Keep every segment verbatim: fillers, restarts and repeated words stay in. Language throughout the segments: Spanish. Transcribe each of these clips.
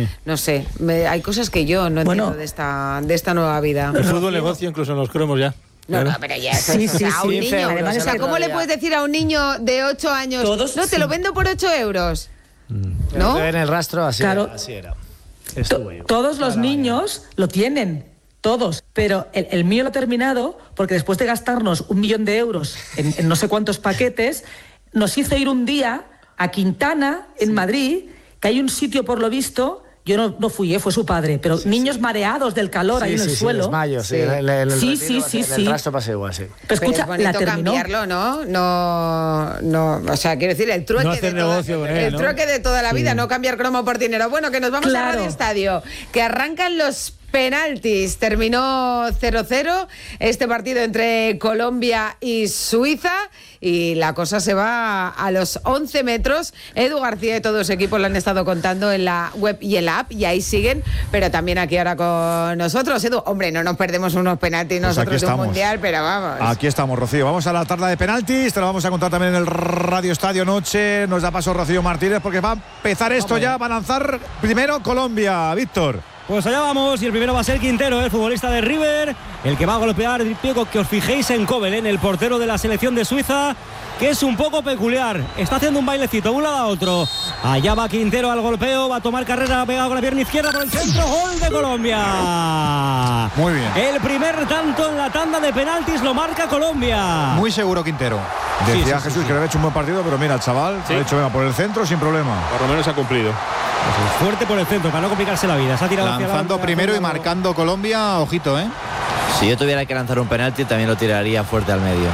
No sé, me, hay cosas que yo no Bueno, entiendo de esta, de esta nueva vida. El fútbol negocio incluso en los cromos ya. No, Claro. no, pero ya eso, Sí, eso, sí, o sea, a un sí, niño, además o sea, es ¿cómo que- le puedes decir a un niño de ocho años, Todos, no, te sí. lo vendo por ocho euros? ¿No? ¿No? En el rastro así, Claro. era, así era. To- Estuve yo. todos los niños lo tienen, todos. Pero el, el mío lo ha terminado porque después de gastarnos un millón de euros en, en no sé cuántos paquetes, nos hizo ir un día a Quintana, en Madrid, que hay un sitio por lo visto. Yo no, no fui, ¿eh? Fue su padre, pero sí, niños sí. mareados del calor ahí sí, en el sí, suelo. Sí, desmayo, sí. Sí. El, el, el Sí, retiro, sí, sí, el, sí. el rastro pasa igual, sí. Pero escucha, Pero es la bonito terminó. cambiarlo, ¿no? No, no, o sea, quiero decir, el trueque, No hacer de, toda, negocio con él, el ¿no? trueque de toda la vida, Sí. no cambiar cromo por dinero. Bueno, que nos vamos Claro. a Radio Estadio, que arrancan los penaltis. Terminó cero cero este partido entre Colombia y Suiza y la cosa se va a los once metros. Edu García y todo su equipo lo han estado contando en la web y en la app y ahí siguen, pero también aquí ahora con nosotros. Edu, hombre, no nos perdemos unos penaltis Pues nosotros aquí de un estamos. mundial, pero vamos. Aquí estamos, Rocío. Vamos a la tarde de penaltis. Te lo vamos a contar también en el Radio Estadio Noche. Nos da paso Rocío Martínez porque va a empezar esto Vamos. ya. Va a lanzar primero Colombia. Víctor. Pues allá vamos, y el primero va a ser Quintero, el futbolista de River, el que va a golpear. Pico, que os fijéis en Kobel, el portero de la selección de Suiza, que es un poco peculiar. Está haciendo un bailecito de un lado a otro. Allá va Quintero al golpeo, va a tomar carrera, pegado con la pierna izquierda por el centro. ¡Gol de Colombia! Muy bien. El primer tanto en la tanda de penaltis lo marca Colombia. Muy seguro Quintero. Decía Sí, sí, sí, Jesús sí. que le había hecho un buen partido, pero mira, el chaval Sí. ha dicho, venga, por el centro sin problema. Por lo menos ha cumplido. Fuerte por el centro, para no complicarse la vida. Se ha tirado hacia Lanzando la- primero y hacia la- marcando Colombia, ojito, ¿eh? Si yo tuviera que lanzar un penalti, también lo tiraría fuerte al medio.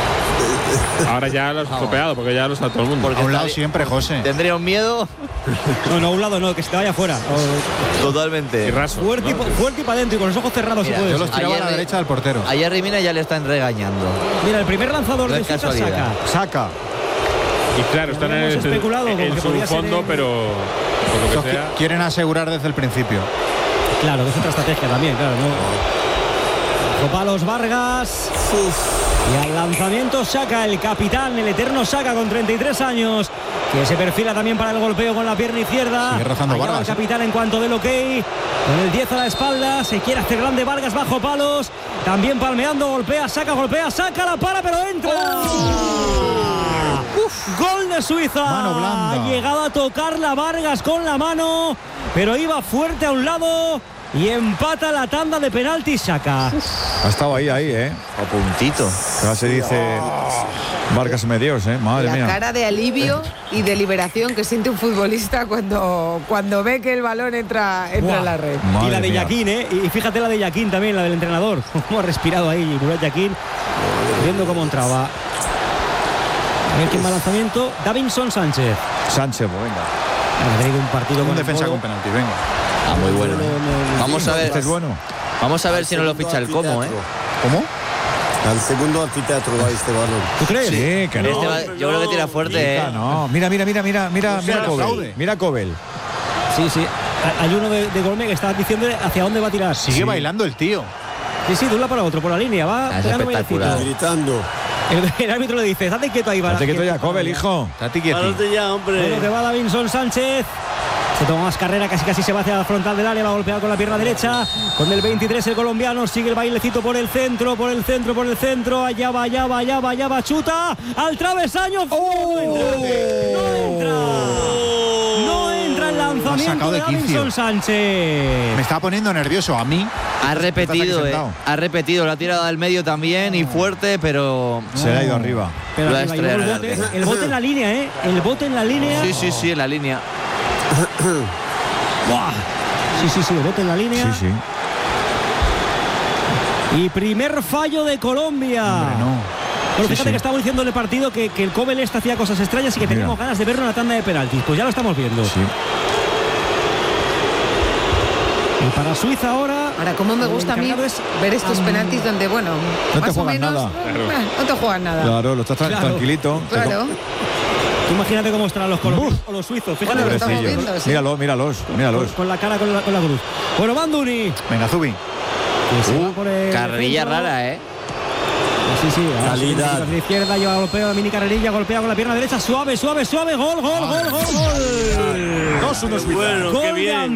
Ahora ya lo has estropeado porque ya lo sabe todo el mundo. A un lado siempre, José. Tendría un miedo No, no, a un lado no, que se te vaya fuera. O- totalmente. Y raso. Fuerte, y, ¿no? fuerte y para adentro y con los ojos cerrados Mira, si puedes. Yo los tiraba Ayer a la de- derecha del portero. Ayer Rimina ya le están regañando. Mira, el primer lanzador No de es Suiza casualidad. saca. Saca. Y claro, están en, Habíamos el, especulado con en que su podía ser fondo, en- pero por lo Estos que qui- sea. quieren asegurar desde el principio. Claro, que es otra estrategia también, claro. ¿no? Copalos Vargas. Y al lanzamiento saca el capitán, el eterno saca con treinta y tres años, que se perfila también para el golpeo con la pierna izquierda. Sigue rozando Allá va Vargas, el capitán en cuanto del ok. Con el diez a la espalda, se quiere hacer grande Vargas bajo palos. También palmeando, golpea, saca, golpea, saca, la para, pero entra. Uf, gol de Suiza. Mano blanda. Ha llegado a tocarla Vargas con la mano, pero iba fuerte a un lado y empata la tanda de penalti. Saca. Ha estado ahí, ahí, ¿eh? A puntito. Ya se dice Vargas Medios, ¿eh? Madre La mía. cara de alivio y de liberación que siente un futbolista cuando, cuando ve que el balón entra, entra Buah. en la red. Madre Y la de mía. Yaquín, ¿eh? Y fíjate la de Yaquín también, la del entrenador. Cómo ha respirado ahí Murat Yaquín, viendo cómo entraba. A ver quién va al lanzamiento. Davinson Sánchez. Sánchez, pues venga. Ha tenido un partido Un con el defensa modo. con penalti, venga. Ah, muy bueno. No, no, no, Vamos a ver. Este es bueno. Vamos a ver si no lo ficha el Como, ¿eh? ¿Cómo? Al segundo anfiteatro va este balón. ¿Tú crees? Sí, que no. Este va- yo creo que tira fuerte, ¿eh? Mica, no. Mira, mira, mira, mira, mira, mira Kobel. fraude. Mira Kobel. Sí, sí. Ha- Hay uno de, de Golme que está diciendo hacia dónde va a tirar. Sigue Sí. bailando el tío. Sí, sí, de un lado para otro, por la línea. Va Ah, es pegando espectacular. bailecito. Gritando. El, el árbitro le dice, estate quieto ahí, Date que quieto ya, Kobel, hijo. Tati quieti. Párate ya, hombre. Bueno, que va Davinson Sánchez. Se toma más carrera, casi casi se va hacia la frontal del área, va a golpear con la pierna derecha. Con el veintitrés el colombiano, sigue el bailecito por el centro, por el centro, por el centro. Allá va, allá va, allá va, allá va, chuta. Al travesaño. ¡Oh! No entra. No entra el Lo ha lanzamiento sacado de de quicio. Davinson Sánchez. Me está poniendo nervioso a mí. Ha repetido, aquí ¿eh? sentado. Ha repetido. Lo ha tirado al medio también y fuerte, pero. Se le ha ido arriba. Pero Lo ha arriba, y luego el, estrellado en el bote, arco. el bote en la línea, ¿eh? El bote en la línea. Sí, sí, sí, en la línea. Buah. Sí, sí, sí, el bote en la línea. Sí, sí. Y primer fallo de Colombia. Hombre, no. Pero Sí, fíjate sí. que estamos diciendo en el partido que, que el Kobel este hacía cosas extrañas y que Mira. teníamos ganas de verlo en la tanda de penaltis. Pues ya lo estamos viendo. Sí. Y para Suiza ahora. Ahora, cómo me el gusta a mí encargado es ver estos Am- penaltis donde, bueno, te más o juegas menos, nada. eh, no te juegas nada. Claro, lo estás tra- Claro. tranquilito. Te Claro. Tú imagínate cómo estarán los colombianos o los suizos. Fíjate Bueno, que lo estamos están Pobrecillos. viendo, sí. Míralos, míralos, míralos. con, con la cara con la, con la cruz. Bueno, Banduni. Venga, Zubi. Que se va por el Carrerilla centro. rara, ¿eh? Sí, sí, a la Calidad. pierna izquierda, lleva golpeo, la mini carrerilla, golpea con la pierna derecha, suave, suave, suave, gol, gol, gol, gol, gol. dos uno Suiza. Bueno, Gol qué de bien.